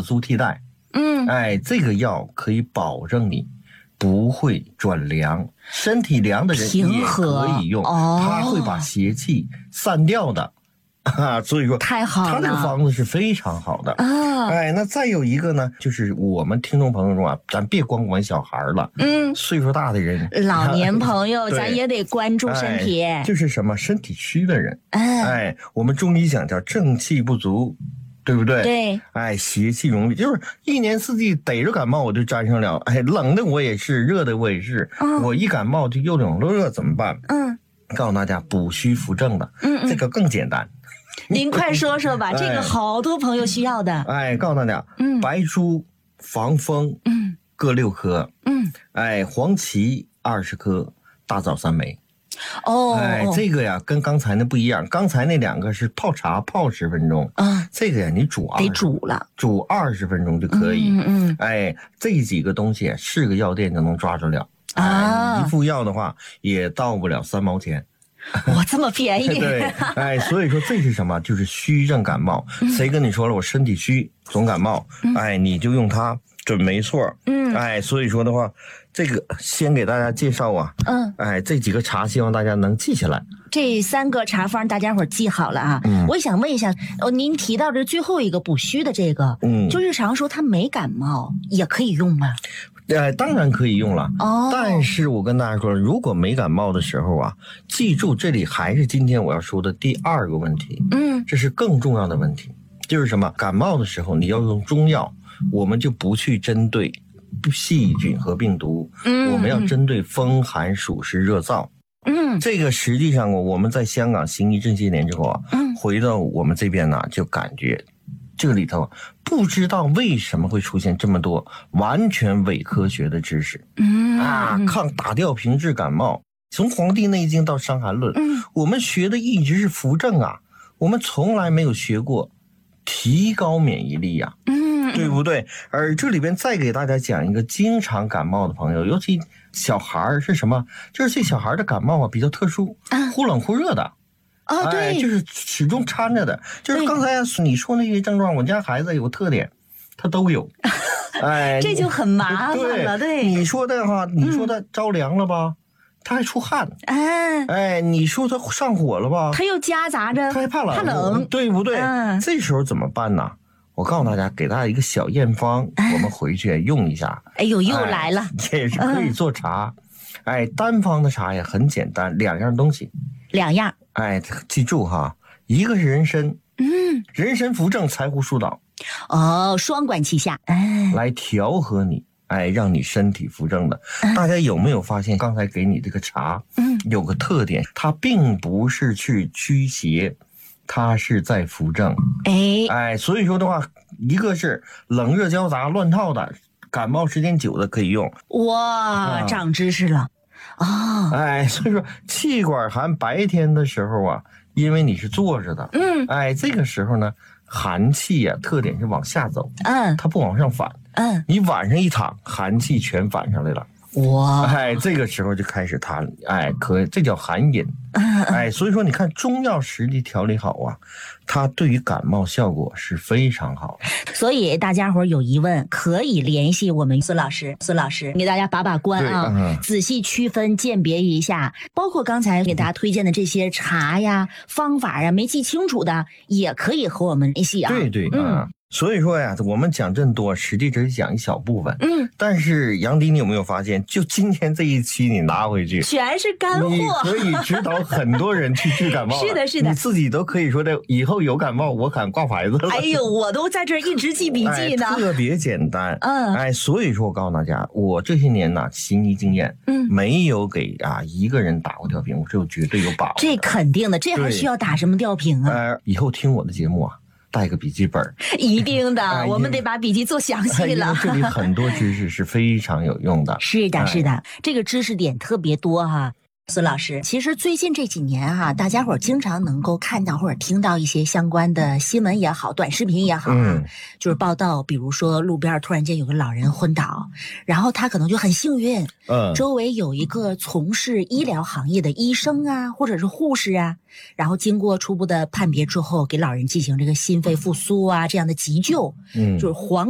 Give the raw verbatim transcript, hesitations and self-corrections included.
紫苏替代。 嗯， 哎，这个药可以保证你不会转凉，身体凉的人也可以用， 哦、 它会把邪气散掉的。啊，所以说太好了， 它这个方子是非常好的啊。 哎，那再有一个呢，就是我们听众朋友中啊，咱别光管小孩了， 嗯， 岁数大的人， 老年朋友，咱也得关注身体。 哎、就是什么身体虚的人， 哎， 哎，我们中医讲叫正气不足，对不对？ 对， 哎，邪气容易，就是一年四季逮着感冒我就沾上了，哎，冷的我也是，热的我也是，嗯、我一感冒就又冷又热，怎么办？ 嗯， 告诉大家补虚扶正的， 嗯嗯， 这个更简单。 您快说说吧，这个好多朋友需要的。 哎，告诉大家， 嗯， 白术、防风， 嗯， 各六颗， 嗯， 哎，黄芪二十颗，大枣三枚。 哦， 哎，这个呀跟刚才那不一样，刚才那两个是泡茶泡十分钟， 嗯， 这个呀你煮得煮了， 煮二十分钟就可以。 嗯嗯， 哎，这几个东西是个药店就能抓着了。 啊， 哎、一副药的话也到不了三毛钱。 哇，这么便宜！ 对，哎，所以说这是什么？就是虚症感冒。嗯、谁跟你说了我身体虚总感冒？嗯、哎，你就用它准没错。 嗯， 哎，所以说的话，这个先给大家介绍啊。 嗯， 哎，这几个茶希望大家能记下来。 这三个茶方大家伙记好了啊。嗯，我想问一下，哦，您提到这最后一个补虚的这个，嗯，就日常说他没感冒也可以用吗？ 呃，当然可以用了， 哦， 但是我跟大家说，如果没感冒的时候啊，记住这里还是今天我要说的第二个问题， 嗯， 这是更重要的问题，就是什么？感冒的时候你要用中药，我们就不去针对细菌和病毒，嗯，我们要针对风寒暑湿热燥，嗯，这个实际上我们在香港行医这些年之后啊，嗯，回到我们这边呢，就感觉。这里头不知道为什么会出现这么多完全伪科学的知识，嗯啊，抗打吊瓶治感冒，从《黄帝内经》到《伤寒论》，嗯，我们学的一直是扶正啊，我们从来没有学过提高免疫力呀、啊，嗯，对不对？而这里边再给大家讲一个经常感冒的朋友，尤其小孩是什么？就是这小孩的感冒啊比较特殊，忽冷忽热的。 啊、哦，对、 哎，就是始终掺着的。就是刚才你说那些症状，我家孩子有个特点，他都有。哎， 这就很麻烦了。对， 对你说的哈，你说他着凉了吧，嗯、他还出汗。哎，哎，你说他上火了吧， 他又夹杂着， 他还怕冷， 怕冷， 对不对？嗯，这时候怎么办呢？我告诉大家，给大家一个小验方，哎、我们回去用一下。 哎呦，又来了， 哎、也是可以做茶。嗯、哎，单方的茶也很简单，两样东西。 两样。 哎，记住哈，一个是人参， 嗯， 人参扶正，柴胡疏导， 哦，双管齐下，哎， 来调和你，哎，让你身体扶正的。嗯、大家有没有发现，刚才给你这个茶，嗯，有个特点，它并不是去驱邪，它是在扶正。 哎， 哎，所以说的话，一个是冷热交杂乱套的，感冒时间久的可以用。 哇，啊、长知识了。哦， 哎，所以说气管寒白天的时候啊，因为你是坐着的，嗯，哎，这个时候呢，寒气啊，特点是往下走，嗯，它不往上反，嗯，你晚上一躺，寒气全反上来了，哇，哎，这个时候就开始痰，哎，可这叫寒饮，哎，所以说你看中药实际调理好啊，它对于感冒效果是非常好的。 所以大家伙有疑问可以联系我们孙老师，孙老师给大家把把关啊，嗯、仔细区分鉴别一下，包括刚才给大家推荐的这些茶呀、方法呀，没记清楚的也可以和我们联系啊。 对对，嗯。啊所以说呀，我们讲这么多，实际只是讲一小部分。嗯，但是杨迪，你有没有发现，就今天这一期你拿回去， 全是干货， 你可以指导很多人去治感冒。 是的，是的， 你自己都可以说的，以后有感冒我敢挂牌子了。 哎呦，我都在这一直记笔记呢， 哎、特别简单。 嗯， 哎，所以说我告诉大家，我这些年呢行医经验，嗯，没有给啊一个人打过吊瓶，我这我绝对有把握。 这肯定的，这还需要打什么吊瓶啊？ 呃，以后听我的节目啊。带个笔记本， 一定的，哎、我们得把笔记做详细了。 哎、这里很多知识是非常有用的。 是的，是的，哎、这个知识点特别多哈。孙老师，其实最近这几年哈、啊，大家伙经常能够看到或者听到一些相关的新闻也好，短视频也好、啊，嗯，就是报道，比如说路边突然间有个老人昏倒，然后他可能就很幸运，嗯，周围有一个从事医疗行业的医生啊，或者是护士啊，然后经过初步的判别之后，给老人进行这个心肺复苏啊这样的急救，嗯，就是黄。